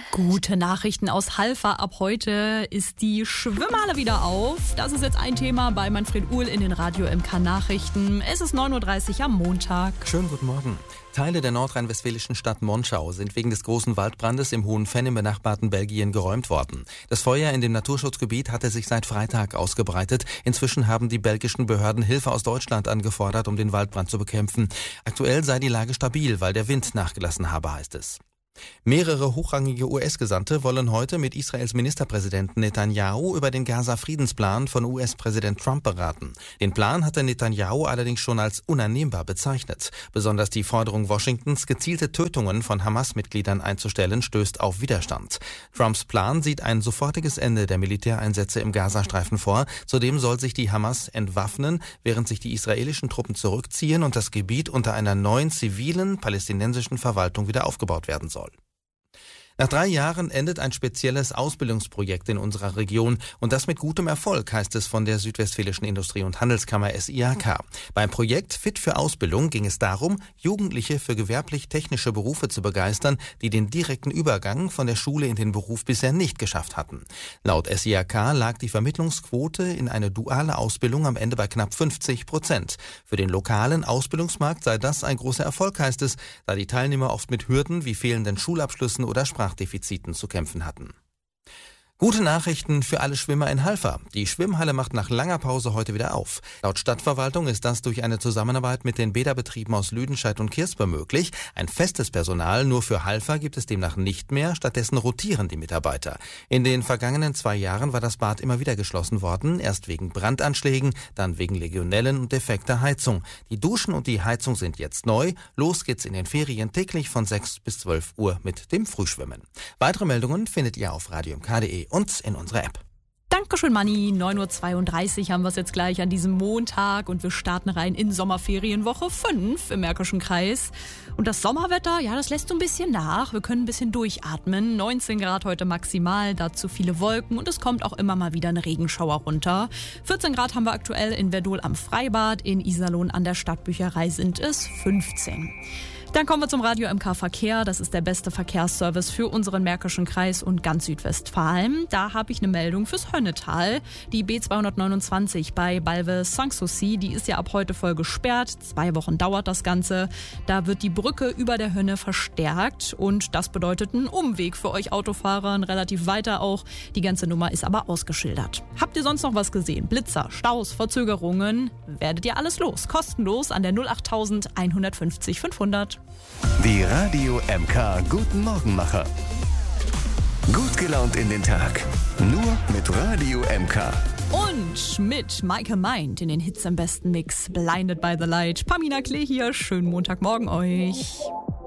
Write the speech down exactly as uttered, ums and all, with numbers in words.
Gute Nachrichten aus Halver. Ab heute ist die Schwimmhalle wieder auf. Das ist jetzt ein Thema bei Manfred Uhl in den Radio M K Nachrichten. Es ist neun Uhr dreißig am Montag. Schönen guten Morgen. Teile der nordrhein-westfälischen Stadt Monschau sind wegen des großen Waldbrandes im Hohen Venn im benachbarten Belgien geräumt worden. Das Feuer in dem Naturschutzgebiet hatte sich seit Freitag ausgebreitet. Inzwischen haben die belgischen Behörden Hilfe aus Deutschland angefordert, um den Waldbrand zu bekämpfen. Aktuell sei die Lage stabil, weil der Wind nachgelassen habe, heißt es. Mehrere hochrangige U S-Gesandte wollen heute mit Israels Ministerpräsidenten Netanyahu über den Gaza-Friedensplan von U S-Präsident Trump beraten. Den Plan hatte Netanyahu allerdings schon als unannehmbar bezeichnet. Besonders die Forderung Washingtons, gezielte Tötungen von Hamas-Mitgliedern einzustellen, stößt auf Widerstand. Trumps Plan sieht ein sofortiges Ende der Militäreinsätze im Gazastreifen vor. Zudem soll sich die Hamas entwaffnen, während sich die israelischen Truppen zurückziehen und das Gebiet unter einer neuen zivilen palästinensischen Verwaltung wieder aufgebaut werden soll. Nach drei Jahren endet ein spezielles Ausbildungsprojekt in unserer Region und das mit gutem Erfolg, heißt es von der Südwestfälischen Industrie- und Handelskammer S I A K. Beim Projekt Fit für Ausbildung ging es darum, Jugendliche für gewerblich-technische Berufe zu begeistern, die den direkten Übergang von der Schule in den Beruf bisher nicht geschafft hatten. Laut S I A K lag die Vermittlungsquote in eine duale Ausbildung am Ende bei knapp fünfzig Prozent. Für den lokalen Ausbildungsmarkt sei das ein großer Erfolg, heißt es, da die Teilnehmer oft mit Hürden wie fehlenden Schulabschlüssen oder Sprachdefiziten zu kämpfen hatten. Gute Nachrichten für alle Schwimmer in Halver. Die Schwimmhalle macht nach langer Pause heute wieder auf. Laut Stadtverwaltung ist das durch eine Zusammenarbeit mit den Bäderbetrieben aus Lüdenscheid und Kirsper möglich. Ein festes Personal nur für Halver gibt es demnach nicht mehr. Stattdessen rotieren die Mitarbeiter. In den vergangenen zwei Jahren war das Bad immer wieder geschlossen worden. Erst wegen Brandanschlägen, dann wegen Legionellen und defekter Heizung. Die Duschen und die Heizung sind jetzt neu. Los geht's in den Ferien täglich von sechs bis zwölf Uhr mit dem Frühschwimmen. Weitere Meldungen findet ihr auf radio m k punkt de und in unserer App. Dankeschön, Manni. neun Uhr zweiunddreißig haben wir es jetzt gleich an diesem Montag und wir starten rein in Sommerferienwoche fünf im Märkischen Kreis. Und das Sommerwetter, ja, das lässt so ein bisschen nach. Wir können ein bisschen durchatmen. neunzehn Grad heute maximal, dazu viele Wolken und es kommt auch immer mal wieder ein Regenschauer runter. vierzehn Grad haben wir aktuell in Verdol am Freibad, in Iserlohn an der Stadtbücherei sind es fünfzehn. Dann kommen wir zum Radio M K Verkehr. Das ist der beste Verkehrsservice für unseren Märkischen Kreis und ganz Südwestfalen. Da habe ich eine Meldung fürs Hönnetal. Die B zweihundertneunundzwanzig bei Balve-Sanssouci, die ist ja ab heute voll gesperrt. Zwei Wochen dauert das Ganze. Da wird die Brücke über der Hönne verstärkt und das bedeutet einen Umweg für euch Autofahrer, relativ weiter auch. Die ganze Nummer ist aber ausgeschildert. Habt ihr sonst noch was gesehen? Blitzer, Staus, Verzögerungen? Werdet ihr alles los? Kostenlos an der null acht eins fünf null fünfhundert. Die Radio M K Guten Morgenmacher. Gut gelaunt in den Tag. Nur mit Radio M K. Und mit Maike Meint in den Hits im besten Mix. Blinded by the Light. Pamina Klee hier. Schönen Montagmorgen euch.